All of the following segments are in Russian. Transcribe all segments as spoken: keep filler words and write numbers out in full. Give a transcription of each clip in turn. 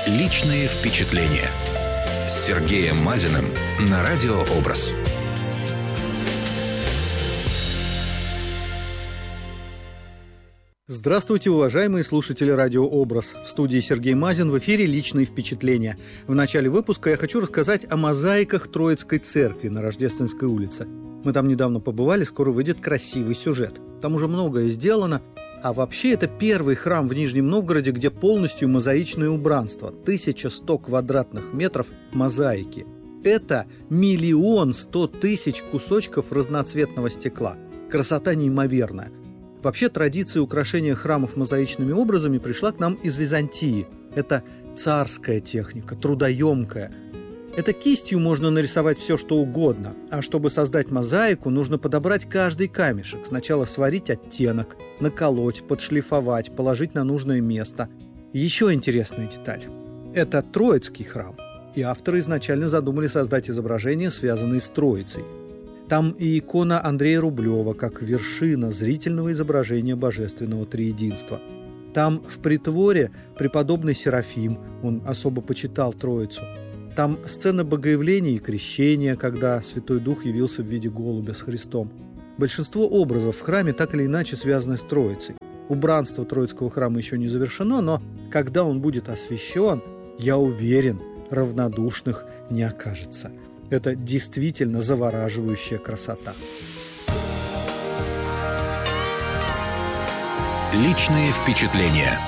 Личные впечатления с Сергеем Мазиным на Радио Образ. Здравствуйте, уважаемые слушатели Радио Образ. В студии Сергей Мазин, в эфире «Личные впечатления». В начале выпуска я хочу рассказать о мозаиках Троицкой церкви на Рождественской улице. Мы там недавно побывали, скоро выйдет красивый сюжет. Там уже многое сделано. А вообще это первый храм в Нижнем Новгороде, где полностью мозаичное убранство. тысяча сто квадратных метров мозаики. Это миллион сто тысяч кусочков разноцветного стекла. Красота неимоверная. Вообще традиция украшения храмов мозаичными образами пришла к нам из Византии. Это царская техника, трудоемкая. Это кистью можно нарисовать все, что угодно. А чтобы создать мозаику, нужно подобрать каждый камешек. Сначала сварить оттенок, наколоть, подшлифовать, положить на нужное место. Еще интересная деталь. Это Троицкий храм. И авторы изначально задумали создать изображения, связанные с Троицей. Там и икона Андрея Рублева, как вершина зрительного изображения божественного триединства. Там в притворе преподобный Серафим, он особо почитал Троицу. Там сцена богоявления и крещения, когда Святой Дух явился в виде голубя с Христом. Большинство образов в храме так или иначе связаны с Троицей. Убранство Троицкого храма еще не завершено, но когда он будет освящен, я уверен, равнодушных не окажется. Это действительно завораживающая красота. Личные впечатления.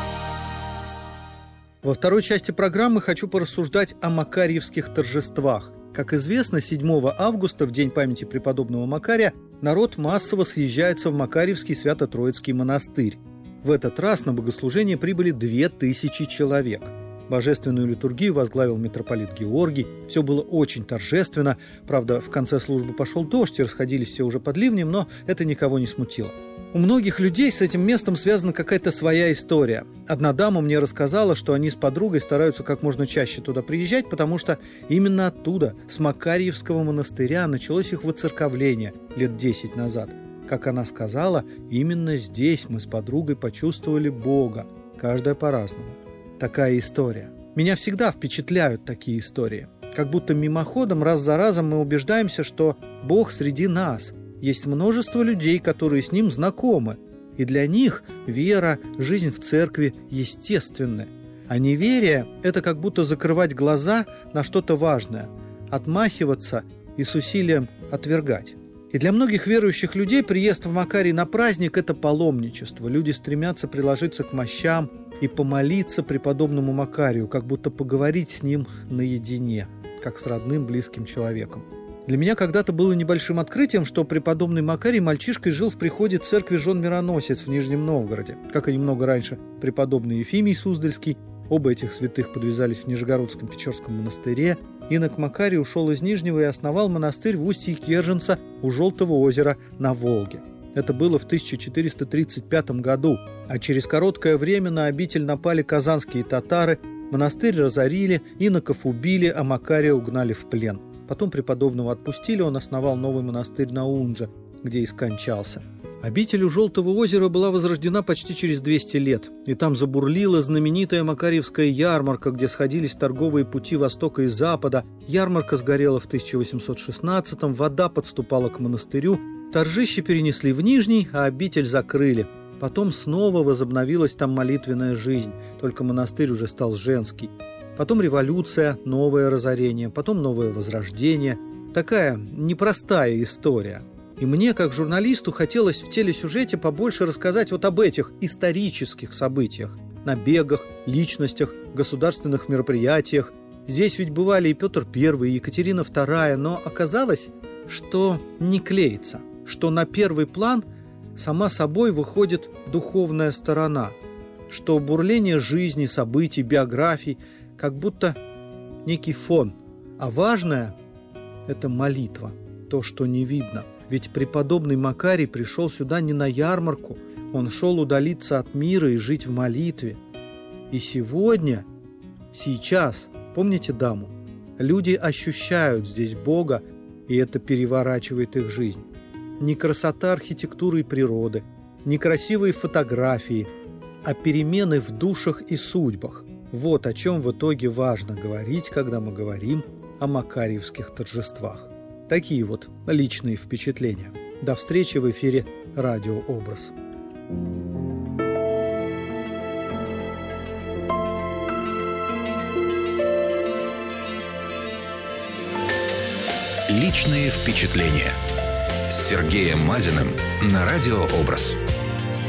Во второй части программы хочу порассуждать о макарьевских торжествах. Как известно, седьмого августа, в день памяти преподобного Макария, народ массово съезжается в Макарьевский Свято-Троицкий монастырь. В этот раз на богослужение прибыли две тысячи человек. Божественную литургию возглавил митрополит Георгий. Все было очень торжественно. Правда, в конце службы пошел дождь, и расходились все уже под ливнем, но это никого не смутило. У многих людей с этим местом связана какая-то своя история. Одна дама мне рассказала, что они с подругой стараются как можно чаще туда приезжать, потому что именно оттуда, с Макарьевского монастыря, началось их воцерковление лет десять назад. Как она сказала, именно здесь мы с подругой почувствовали Бога. Каждая по-разному. Такая история. Меня всегда впечатляют такие истории. Как будто мимоходом раз за разом мы убеждаемся, что Бог среди нас. Есть множество людей, которые с Ним знакомы. И для них вера, жизнь в церкви естественны. А неверие – это как будто закрывать глаза на что-то важное, отмахиваться и с усилием отвергать. И для многих верующих людей приезд в Макарий на праздник – это паломничество. Люди стремятся приложиться к мощам и помолиться преподобному Макарию, как будто поговорить с ним наедине, как с родным, близким человеком. Для меня когда-то было небольшим открытием, что преподобный Макарий мальчишкой жил в приходе церкви Жен-Мироносец в Нижнем Новгороде. Как и немного раньше преподобный Ефимий Суздальский. Оба этих святых подвязались в Нижегородском Печорском монастыре. Инок Макарий ушел из Нижнего и основал монастырь в устье Керженца у Желтого озера на Волге. Это было в тысяча четыреста тридцать пятом году, а через короткое время на обитель напали казанские татары, монастырь разорили, иноков убили, а Макария угнали в плен. Потом преподобного отпустили, он основал новый монастырь на Унже, где и скончался. Обитель у Желтого озера была возрождена почти через двести лет, и там забурлила знаменитая Макарьевская ярмарка, где сходились торговые пути Востока и Запада. Ярмарка сгорела в тысяча восемьсот шестнадцатом, вода подступала к монастырю, торжище перенесли в Нижний, а обитель закрыли. Потом снова возобновилась там молитвенная жизнь, только монастырь уже стал женский. Потом революция, новое разорение, потом новое возрождение. Такая непростая история. И мне, как журналисту, хотелось в телесюжете побольше рассказать вот об этих исторических событиях, набегах, личностях, государственных мероприятиях. Здесь ведь бывали и Петр Первый, и Екатерина Вторая, но оказалось, что не клеится, что на первый план сама собой выходит духовная сторона, что бурление жизни, событий, биографий как будто некий фон, а важное – это молитва, то, что не видно. Ведь преподобный Макарий пришел сюда не на ярмарку, он шел удалиться от мира и жить в молитве. И сегодня, сейчас, помните даму, люди ощущают здесь Бога, и это переворачивает их жизнь. Не красота архитектуры и природы, не красивые фотографии, а перемены в душах и судьбах. Вот о чем в итоге важно говорить, когда мы говорим о макарьевских торжествах. Такие вот личные впечатления. До встречи в эфире «Радио Образ». Личные впечатления с Сергеем Мазиным на Радио Образ.